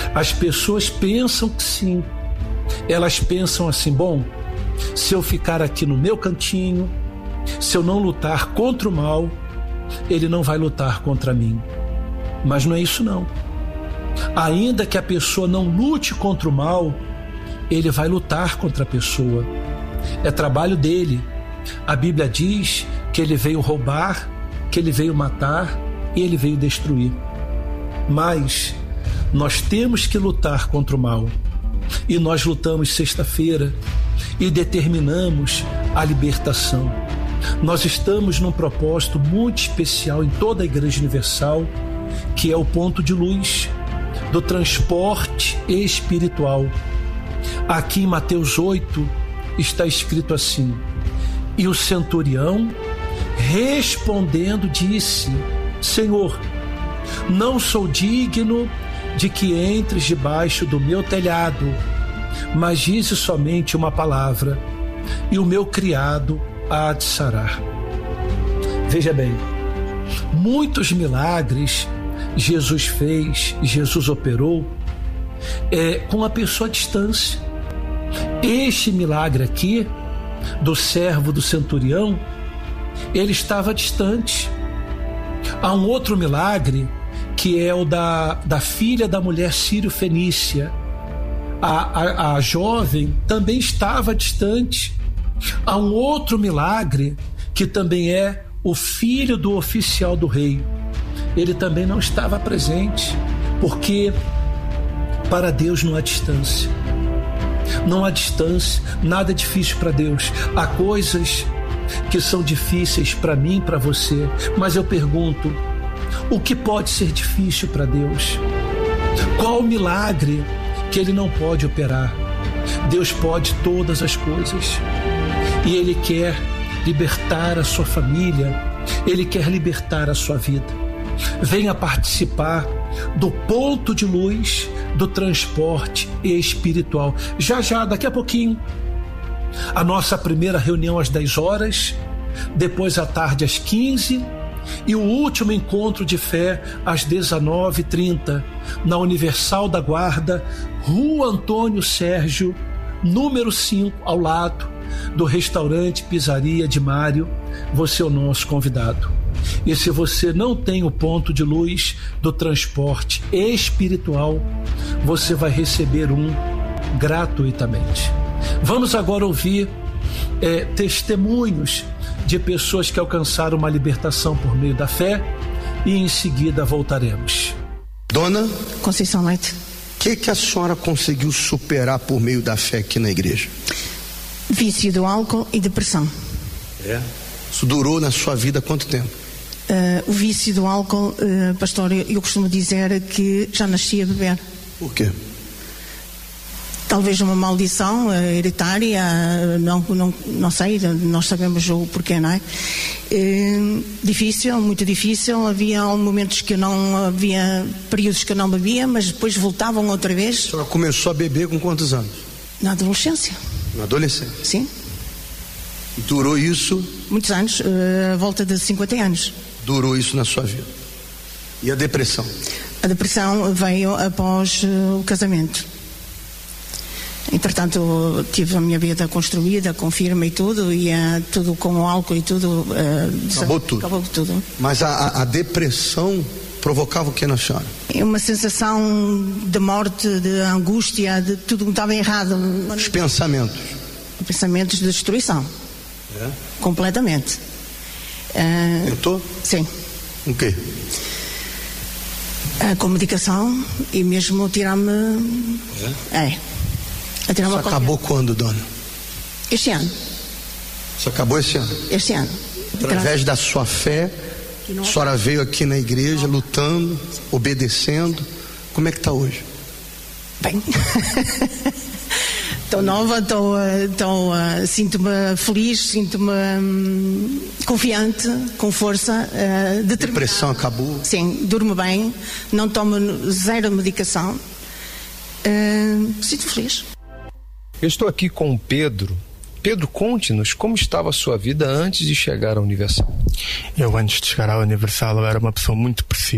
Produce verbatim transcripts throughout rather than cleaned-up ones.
As pessoas pensam que sim. Elas pensam assim: bom, se eu ficar aqui no meu cantinho, se eu não lutar contra o mal, ele não vai lutar contra mim. Mas não é isso não. Ainda que a pessoa não lute contra o mal, ele vai lutar contra a pessoa. É trabalho dele. A Bíblia diz que ele veio roubar, que ele veio matar e ele veio destruir. Mas nós temos que lutar contra o mal. E nós lutamos sexta-feira e determinamos a libertação. Nós estamos num propósito muito especial em toda a Igreja Universal, que é o ponto de luz do transporte espiritual. Aqui em Mateus oito está escrito assim: e o centurião, respondendo, disse: Senhor, não sou digno de que entres debaixo do meu telhado, mas dize somente uma palavra, e o meu criado há de sarar. Veja bem, muitos milagres Jesus fez, Jesus operou é, com a pessoa à distância. Este milagre aqui, do servo do centurião, ele estava distante. Há um outro milagre, que é o da, da filha da mulher sírio-fenícia. A, a, a jovem também estava distante. Há um outro milagre, que também é o filho do oficial do rei. Ele também não estava presente, porque para Deus não há distância. Não há distância, nada é difícil para Deus. Há coisas que são difíceis para mim e para você, mas eu pergunto: o que pode ser difícil para Deus? Qual o milagre que Ele não pode operar? Deus pode todas as coisas e Ele quer libertar a sua família, Ele quer libertar a sua vida. Venha participar do ponto de luz do transporte espiritual. Já já, daqui a pouquinho, a nossa primeira reunião às dez horas, depois à tarde às quinze e o último encontro de fé às dezenove e trinta, na Universal da Guarda, Rua Antônio Sérgio, número cinco, ao lado do restaurante Pizzaria de Mário. Você é o nosso convidado. E se você não tem o ponto de luz do transporte espiritual, você vai receber um gratuitamente. Vamos agora ouvir é, testemunhos de pessoas que alcançaram uma libertação por meio da fé, e em seguida voltaremos. Dona Conceição Leite. O que, que a senhora conseguiu superar por meio da fé aqui na igreja? Vício do álcool e depressão. É? Isso durou na sua vida quanto tempo? Uh, o vício do álcool, uh, pastor, eu, eu costumo dizer que já nasci a beber. Por quê? Talvez uma maldição uh, hereditária, uh, não, não, não sei, nós sabemos o porquê, não é? Uh, difícil, muito difícil. Havia momentos que eu não, havia períodos que eu não bebia, mas depois voltavam outra vez. A senhora começou a beber com quantos anos? Na adolescência. Na adolescência? Sim. E durou isso? Muitos anos, uh, à volta de cinquenta anos. Durou isso na sua vida. E a depressão? A depressão veio após uh, o casamento. Entretanto, tive a minha vida construída, com firma e tudo, e uh, tudo com o álcool e tudo. Uh, acabou tudo. Acabou tudo. Mas a, a, a depressão provocava o que na senhora? É uma sensação de morte, de angústia, de tudo que estava errado. Os pensamentos? Pensamentos de destruição. É? Completamente. Uh, Tentou? Sim. O quê? Uh, com medicação e mesmo tirar-me. É? É. A tirar Isso acabou quando, dona? Este ano. Isso acabou este ano? Este ano. Através da sua fé, a senhora veio aqui na igreja lutando, obedecendo. Como é que está hoje? Bem. Estou nova, estou, estou, sinto-me feliz, sinto-me hum, confiante, com força, uh, determinada. Depressão acabou? Sim, durmo bem, não tomo zero medicação, uh, sinto feliz. Eu estou aqui com o Pedro. Pedro, conte-nos como estava a sua vida antes de chegar à Universal. Eu, antes de chegar à Universal, eu era uma pessoa muito depressiva.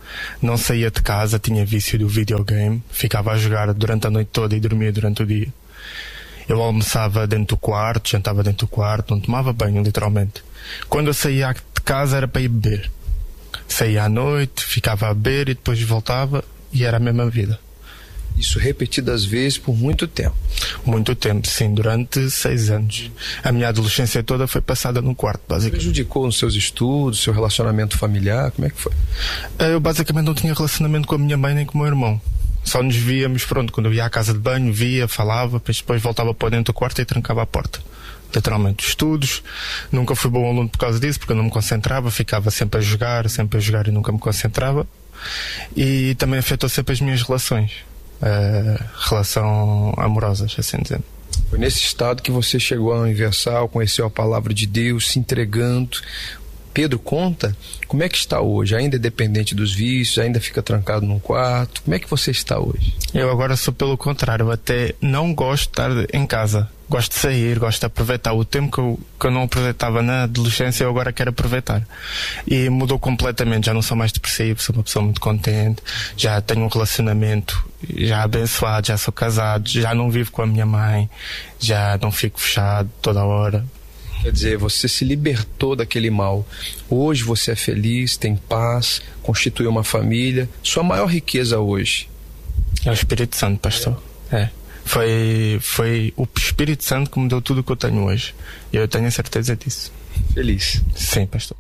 não saía de casa, tinha vício do videogame, ficava a jogar durante a noite toda e dormia durante o dia. Eu almoçava dentro do quarto, jantava dentro do quarto, não tomava banho, literalmente. Quando eu saía de casa era para ir beber. Saía à noite, ficava a beber e depois voltava e era a mesma vida. Isso repetidas vezes por muito tempo? Muito tempo, sim, durante seis anos. A minha adolescência toda foi passada no quarto, basicamente. Prejudicou nos seus estudos, seu relacionamento familiar? Como é que foi? Eu basicamente não tinha relacionamento com a minha mãe nem com o meu irmão. Só nos víamos, pronto, quando eu ia à casa de banho, via, falava, depois voltava para dentro do quarto e trancava a porta. Literalmente, estudos, nunca fui bom aluno por causa disso, porque eu não me concentrava, ficava sempre a jogar, sempre a jogar e nunca me concentrava. E também afetou sempre as minhas relações, uh, relação amorosas, assim dizendo. Foi nesse estado que você chegou à Universal, conheceu a palavra de Deus, se entregando. Pedro, conta, como é que está hoje? Ainda é dependente dos vícios? Ainda fica trancado num quarto? Como é que você está hoje? Eu agora sou pelo contrário, eu até não gosto de estar em casa. Gosto de sair, gosto de aproveitar. O tempo que eu, que eu não aproveitava na adolescência, eu agora quero aproveitar. E mudou completamente, já não sou mais depressivo, sou uma pessoa muito contente, já tenho um relacionamento já abençoado, já sou casado, já não vivo com a minha mãe, já não fico fechado toda hora. Quer dizer, você se libertou daquele mal. Hoje você é feliz, tem paz, constituiu uma família. Sua maior riqueza hoje? É o Espírito Santo, pastor. É. Foi, foi o Espírito Santo que me deu tudo o que eu tenho hoje. E eu tenho a certeza disso. Feliz? Sim, pastor.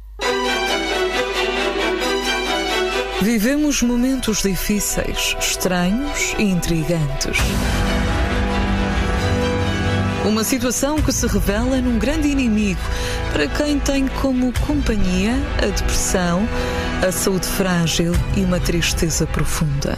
Vivemos momentos difíceis, estranhos e intrigantes. Uma situação que se revela num grande inimigo para quem tem como companhia a depressão, a saúde frágil e uma tristeza profunda.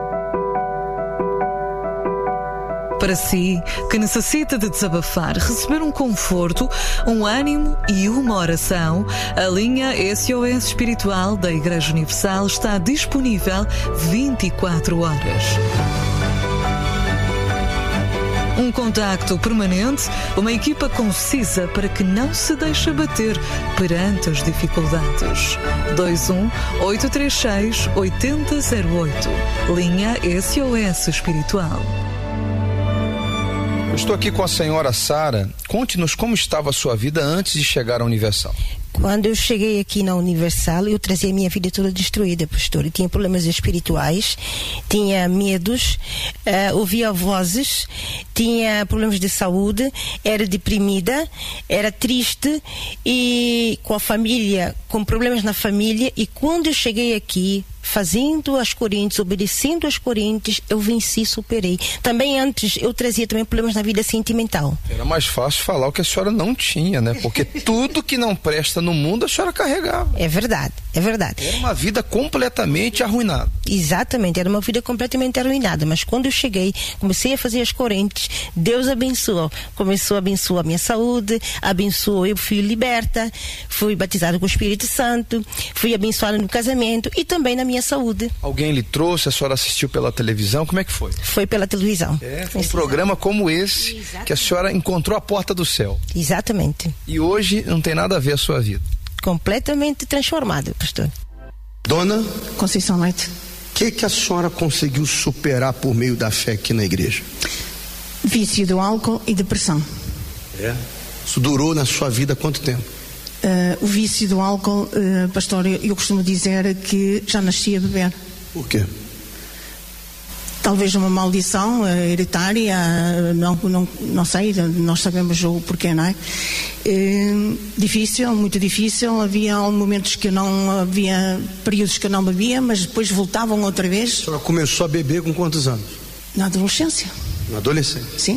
Para si, que necessita de desabafar, receber um conforto, um ânimo e uma oração, a linha S O S Espiritual da Igreja Universal está disponível vinte e quatro horas. Um contacto permanente, uma equipa concisa para que não se deixe abater perante as dificuldades. dois um oito três seis oito zero zero oito. Linha S O S Espiritual. Eu estou aqui com a senhora Sara. Conte-nos como estava a sua vida antes de chegar à Universal. Quando eu cheguei aqui na Universal, eu trazia minha vida toda destruída, pastor. Eu tinha problemas espirituais, tinha medos, uh, ouvia vozes, tinha problemas de saúde, era deprimida, era triste e com a família, com problemas na família. E quando eu cheguei aqui, fazendo as correntes, obedecendo as correntes, eu venci, superei. Também antes eu trazia também problemas na vida sentimental. Era mais fácil falar o que a senhora não tinha, né? Porque tudo que não presta no mundo a senhora carregava. É verdade, é verdade. Era uma vida completamente arruinada. Exatamente, era uma vida completamente arruinada. Mas quando eu cheguei, comecei a fazer as correntes, Deus abençoou. Começou a abençoar a minha saúde, abençoou, eu fui liberta, fui batizada com o Espírito Santo, fui abençoada no casamento e também na minha saúde. Alguém lhe trouxe, a senhora assistiu pela televisão, como é que foi? Foi pela televisão. É, foi um programa como esse, exatamente, que a senhora encontrou a porta do céu. Exatamente. E hoje não tem nada a ver a sua vida. Completamente transformada, pastor. Dona Conceição Leite. O que, que a senhora conseguiu superar por meio da fé aqui na igreja? Vício do álcool e depressão. É? Isso durou na sua vida quanto tempo? Uh, o vício do álcool, uh, pastor, eu, eu costumo dizer que já nasci a beber. Por quê? Talvez uma maldição uh, hereditária, uh, não, não, não sei, nós sabemos o porquê, não é? Uh, difícil, muito difícil. Havia momentos que eu não, havia períodos que eu não bebia, mas depois voltavam outra vez. A senhora começou a beber com quantos anos? Na adolescência. Na adolescência? Sim.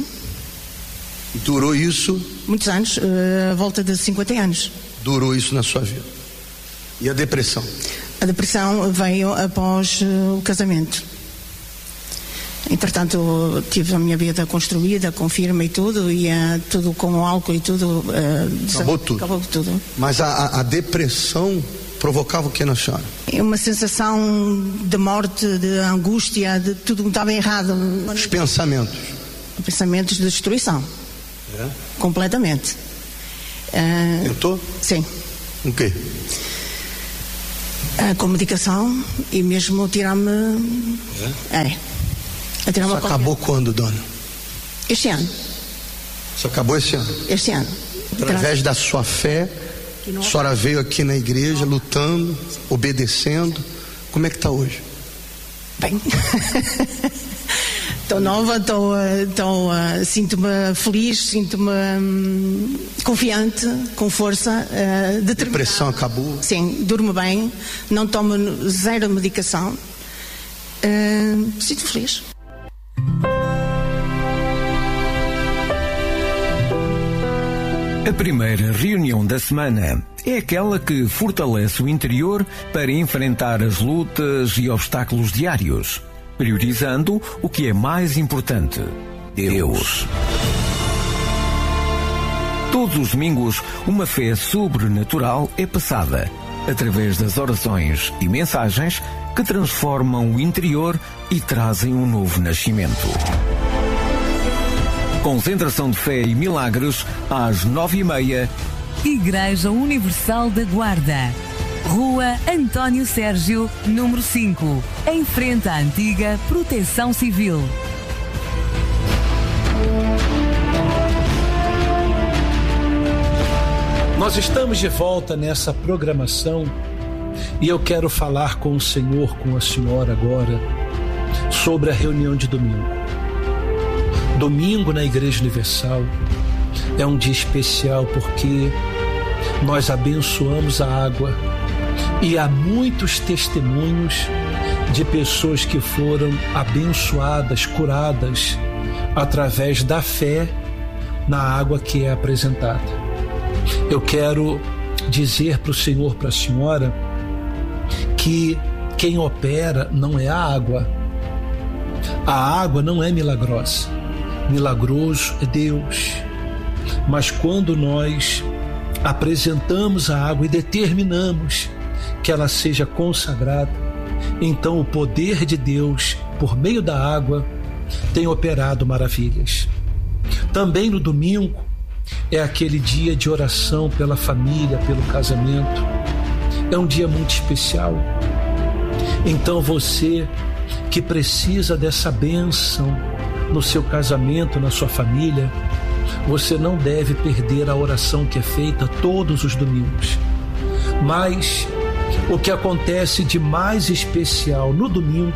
E durou isso? Muitos anos, uh, à volta de cinquenta anos. Durou isso na sua vida. E a depressão? A depressão veio após uh, o casamento. Entretanto, tive a minha vida construída, com firma e tudo, e uh, tudo com o álcool e tudo. Uh, acabou tudo. Acabou tudo. Mas a, a, a depressão provocava o que na senhora? É uma sensação de morte, de angústia, de tudo estava errado. Os pensamentos? Pensamentos de destruição. É? Completamente. Uh, Tentou? Sim. O quê? Ah, com medicação e mesmo tirar-me. É? É. A tirar Isso acabou quando, dona? Este ano. Isso acabou esse ano? Este ano. Através da sua fé, a senhora veio aqui na igreja lutando, obedecendo. Como é que está hoje? Bem. Estou nova, estou, estou, uh, sinto-me feliz, sinto-me um, confiante, com força, uh, determinada. Depressão acabou? Sim, durmo bem, não tomo zero medicação, uh, sinto feliz. A primeira reunião da semana é aquela que fortalece o interior para enfrentar as lutas e obstáculos diários, priorizando o que é mais importante: Deus. Todos os domingos, uma fé sobrenatural é passada, através das orações e mensagens que transformam o interior e trazem um novo nascimento. Concentração de fé e milagres às nove e meia. Igreja Universal da Guarda, Rua António Sérgio, número cinco, em frente à antiga Proteção Civil. Nós estamos de volta nessa programação e eu quero falar com o Senhor, com a senhora agora, sobre a reunião de domingo. Domingo na Igreja Universal é um dia especial porque nós abençoamos a água e há muitos testemunhos de pessoas que foram abençoadas, curadas através da fé na água que é apresentada. Eu quero dizer para o Senhor, para a senhora, que quem opera não é a água. A água não é milagrosa. Milagroso é Deus. Mas quando nós apresentamos a água e determinamos que ela seja consagrada, então o poder de Deus, por meio da água, tem operado maravilhas. Também no domingo é aquele dia de oração pela família, pelo casamento. É um dia muito especial. Então você que precisa dessa bênção no seu casamento, na sua família, você não deve perder a oração que é feita todos os domingos. Mas o que acontece de mais especial no domingo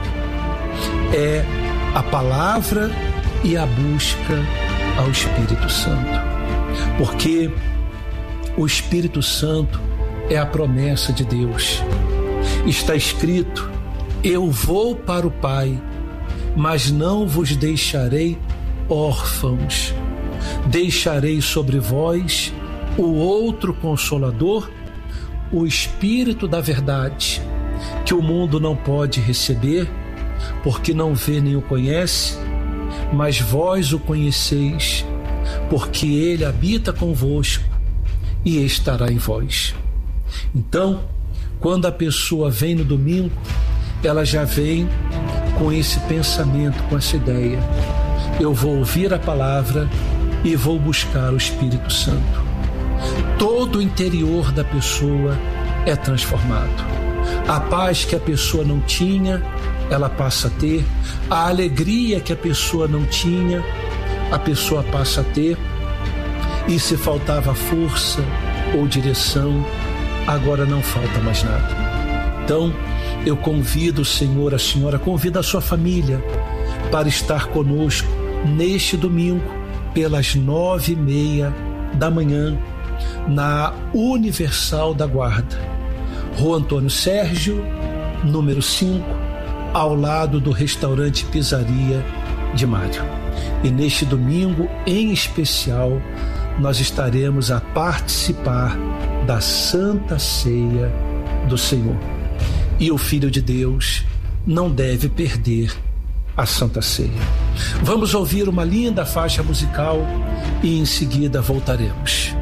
é a palavra e a busca ao Espírito Santo. Porque o Espírito Santo é a promessa de Deus. Está escrito: eu vou para o Pai, mas não vos deixarei órfãos. Deixarei sobre vós o outro Consolador, o Espírito da verdade, que o mundo não pode receber, porque não vê nem o conhece, mas vós o conheceis, porque ele habita convosco e estará em vós. Então, quando a pessoa vem no domingo, ela já vem com esse pensamento, com essa ideia: eu vou ouvir a palavra e vou buscar o Espírito Santo. Todo o interior da pessoa é transformado. A paz que a pessoa não tinha, ela passa a ter. A alegria que a pessoa não tinha, a pessoa passa a ter. E se faltava força ou direção, agora não falta mais nada. Então, eu convido o Senhor, a senhora, convida a sua família para estar conosco neste domingo, pelas nove e meia da manhã, na Universal da Guarda, Rua Antônio Sérgio, número cinco, ao lado do restaurante Pizzaria de Mário. E neste domingo, em especial, nós estaremos a participar da Santa Ceia do Senhor. E o Filho de Deus não deve perder a Santa Ceia. Vamos ouvir uma linda faixa musical e em seguida voltaremos.